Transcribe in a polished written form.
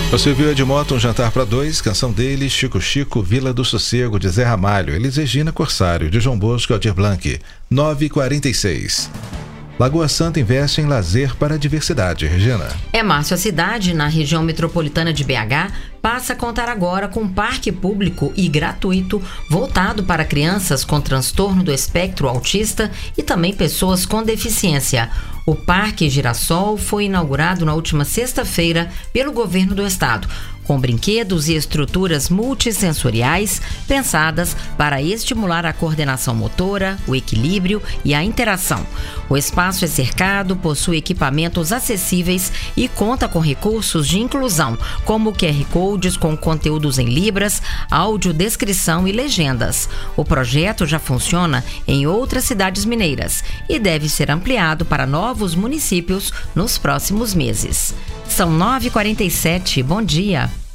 Você viu de moto Um Jantar para Dois, canção dele, Chico Chico, Vila do Sossego, de Zé Ramalho, Elis Regina, Corsário, de João Bosco, Aldir Blanc, 9h46. Lagoa Santa investe em lazer para a diversidade. Regina. Márcio, a cidade, na região metropolitana de BH, passa a contar agora com um parque público e gratuito voltado para crianças com transtorno do espectro autista e também pessoas com deficiência. O Parque Girassol foi inaugurado na última sexta-feira pelo governo do estado, com brinquedos e estruturas multissensoriais pensadas para estimular a coordenação motora, o equilíbrio e a interação. O espaço é cercado, possui equipamentos acessíveis e conta com recursos de inclusão, como QR Codes com conteúdos em libras, audiodescrição e legendas. O projeto já funciona em outras cidades mineiras e deve ser ampliado para novos municípios nos próximos meses. São 9h47. Bom dia.